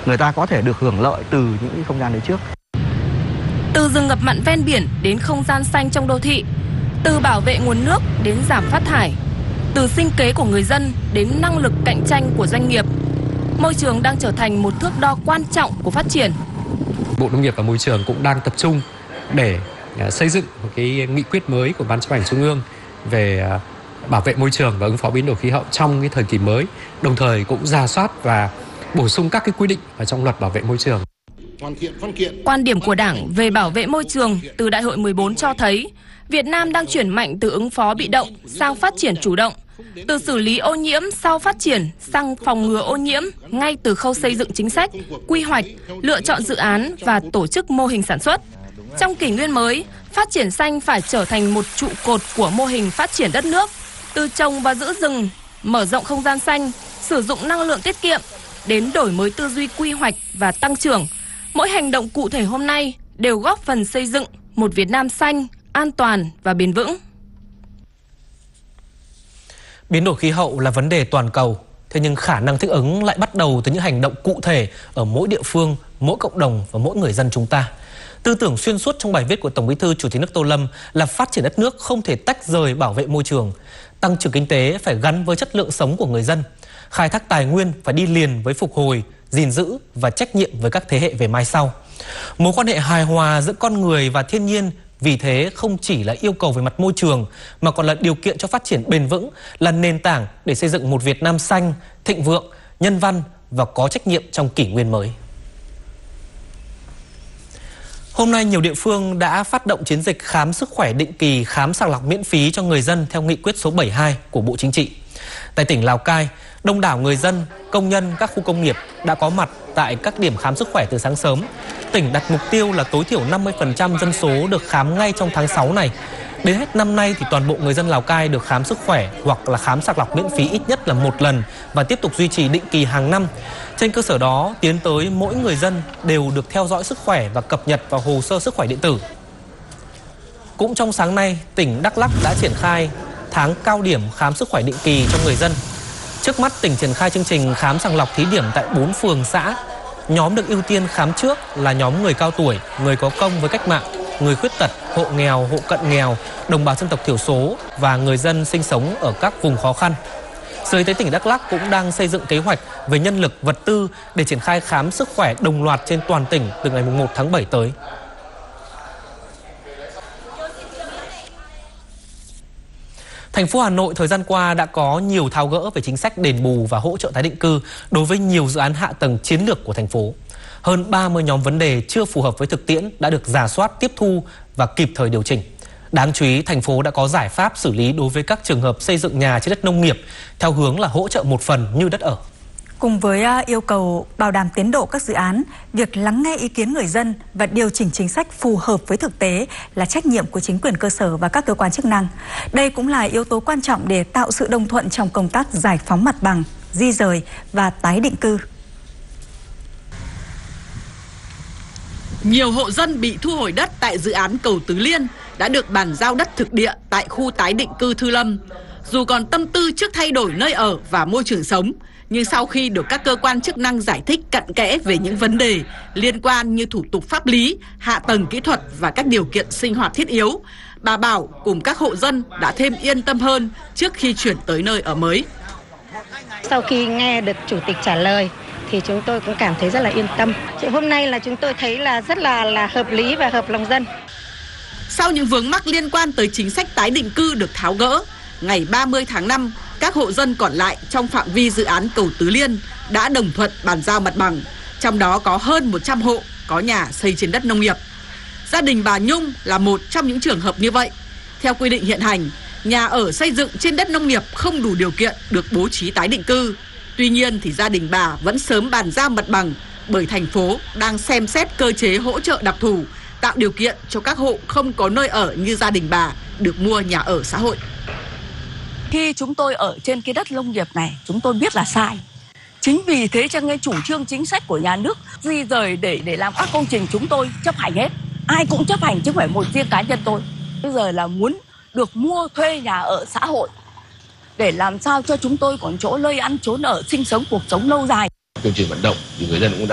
người ta có thể được hưởng lợi từ những cái không gian đấy trước. Từ rừng ngập mặn ven biển đến không gian xanh trong đô thị, từ bảo vệ nguồn nước đến giảm phát thải, từ sinh kế của người dân đến năng lực cạnh tranh của doanh nghiệp, môi trường đang trở thành một thước đo quan trọng của phát triển. Bộ Nông nghiệp và Môi trường cũng đang tập trung để xây dựng một cái nghị quyết mới của Ban Chấp hành Trung ương về bảo vệ môi trường và ứng phó biến đổi khí hậu trong cái thời kỳ mới, đồng thời cũng rà soát và bổ sung các cái quy định ở trong luật bảo vệ môi trường. Quan điểm của Đảng về bảo vệ môi trường từ Đại hội 14 cho thấy Việt Nam đang chuyển mạnh từ ứng phó bị động sang phát triển chủ động, từ xử lý ô nhiễm sau phát triển sang phòng ngừa ô nhiễm ngay từ khâu xây dựng chính sách, quy hoạch, lựa chọn dự án và tổ chức mô hình sản xuất. Trong kỷ nguyên mới, phát triển xanh phải trở thành một trụ cột của mô hình phát triển đất nước, từ trồng và giữ rừng, mở rộng không gian xanh, sử dụng năng lượng tiết kiệm, đến đổi mới tư duy quy hoạch và tăng trưởng. Mỗi hành động cụ thể hôm nay đều góp phần xây dựng một Việt Nam xanh, an toàn và bền vững. Biến đổi khí hậu là vấn đề toàn cầu, thế nhưng khả năng thích ứng lại bắt đầu từ những hành động cụ thể ở mỗi địa phương, mỗi cộng đồng và mỗi người dân chúng ta. Tư tưởng xuyên suốt trong bài viết của Tổng Bí thư Chủ tịch nước Tô Lâm là phát triển đất nước không thể tách rời bảo vệ môi trường, tăng trưởng kinh tế phải gắn với chất lượng sống của người dân, khai thác tài nguyên phải đi liền với phục hồi, gìn giữ và trách nhiệm với các thế hệ về mai sau. Mối quan hệ hài hòa giữa con người và thiên nhiên vì thế không chỉ là yêu cầu về mặt môi trường mà còn là điều kiện cho phát triển bền vững, là nền tảng để xây dựng một Việt Nam xanh, thịnh vượng, nhân văn và có trách nhiệm trong kỷ nguyên mới. Hôm nay nhiều địa phương đã phát động chiến dịch khám sức khỏe định kỳ, khám sàng lọc miễn phí cho người dân theo nghị quyết số 72 của Bộ Chính trị. Tại tỉnh Lào Cai, đông đảo người dân, công nhân các khu công nghiệp đã có mặt tại các điểm khám sức khỏe từ sáng sớm. Tỉnh đặt mục tiêu là tối thiểu 50% dân số được khám ngay trong tháng 6 này. Đến hết năm nay thì toàn bộ người dân Lào Cai được khám sức khỏe hoặc là khám sàng lọc miễn phí ít nhất là một lần và tiếp tục duy trì định kỳ hàng năm. Trên cơ sở đó, tiến tới mỗi người dân đều được theo dõi sức khỏe và cập nhật vào hồ sơ sức khỏe điện tử. Cũng trong sáng nay, tỉnh Đắk Lắk đã triển khai tháng cao điểm khám sức khỏe định kỳ cho người dân. Trước mắt, tỉnh triển khai chương trình khám sàng lọc thí điểm tại 4 phường xã. Nhóm được ưu tiên khám trước là nhóm người cao tuổi, người có công với cách mạng, người khuyết tật, hộ nghèo, hộ cận nghèo, đồng bào dân tộc thiểu số và người dân sinh sống ở các vùng khó khăn. Sở Y tế tỉnh Đắk Lắk cũng đang xây dựng kế hoạch về nhân lực, vật tư để triển khai khám sức khỏe đồng loạt trên toàn tỉnh từ ngày 1 tháng 7 tới. Thành phố Hà Nội thời gian qua đã có nhiều tháo gỡ về chính sách đền bù và hỗ trợ tái định cư đối với nhiều dự án hạ tầng chiến lược của thành phố. Hơn 30 nhóm vấn đề chưa phù hợp với thực tiễn đã được rà soát, tiếp thu và kịp thời điều chỉnh. Đáng chú ý, thành phố đã có giải pháp xử lý đối với các trường hợp xây dựng nhà trên đất nông nghiệp theo hướng là hỗ trợ một phần như đất ở. Cùng với yêu cầu bảo đảm tiến độ các dự án, việc lắng nghe ý kiến người dân và điều chỉnh chính sách phù hợp với thực tế là trách nhiệm của chính quyền cơ sở và các cơ quan chức năng. Đây cũng là yếu tố quan trọng để tạo sự đồng thuận trong công tác giải phóng mặt bằng, di rời và tái định cư. Nhiều hộ dân bị thu hồi đất tại dự án cầu Tứ Liên đã được bàn giao đất thực địa tại khu tái định cư Thư Lâm. Dù còn tâm tư trước thay đổi nơi ở và môi trường sống, nhưng sau khi được các cơ quan chức năng giải thích cặn kẽ về những vấn đề liên quan như thủ tục pháp lý, hạ tầng kỹ thuật và các điều kiện sinh hoạt thiết yếu, bà Bảo cùng các hộ dân đã thêm yên tâm hơn trước khi chuyển tới nơi ở mới. Sau khi nghe được chủ tịch trả lời thì chúng tôi cũng cảm thấy rất là yên tâm. Hôm nay là chúng tôi thấy là rất là hợp lý và hợp lòng dân. Sau những vướng mắc liên quan tới chính sách tái định cư được tháo gỡ, ngày 30 tháng 5, các hộ dân còn lại trong phạm vi dự án cầu Tứ Liên đã đồng thuận bàn giao mặt bằng, trong đó có hơn 100 hộ có nhà xây trên đất nông nghiệp. Gia đình bà Nhung là một trong những trường hợp như vậy. Theo quy định hiện hành, nhà ở xây dựng trên đất nông nghiệp không đủ điều kiện được bố trí tái định cư. Tuy nhiên thì gia đình bà vẫn sớm bàn giao mặt bằng bởi thành phố đang xem xét cơ chế hỗ trợ đặc thù, tạo điều kiện cho các hộ không có nơi ở như gia đình bà được mua nhà ở xã hội. Khi chúng tôi ở trên cái đất nông nghiệp này, chúng tôi biết là sai. Chính vì thế cho nên chủ trương chính sách của nhà nước di rời để làm các công trình chúng tôi chấp hành hết. Ai cũng chấp hành chứ không phải một riêng cá nhân tôi. Bây giờ là muốn được mua thuê nhà ở xã hội để làm sao cho chúng tôi còn chỗ nơi ăn trốn ở, sinh sống cuộc sống lâu dài. Tuyên truyền vận động thì người dân cũng đã